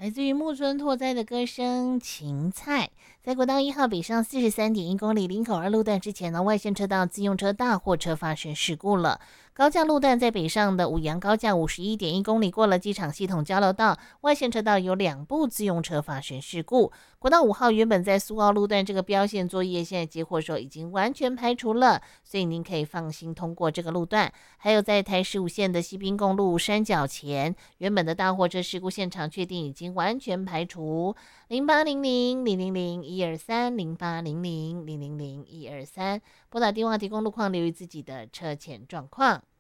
来自于木村拓哉的歌声《芹菜》。在国道1号北上43.1公里林口二路段之前呢，外线车道自用车大货车发生事故了。高架路段在北上的五杨高架51.1公里过了机场系统交流道，外线车道有2部自用车发生事故。国道5号原本在苏澳路段这个标线作业，现在接货时候已经完全排除了，所以您可以放心通过这个路段。还有在台15线的西滨公路山脚前，原本的大货车事故现场确定已经完全排除。0800-000-123 0800-000-123，拨打电话提供路况，留意自己的车前状况。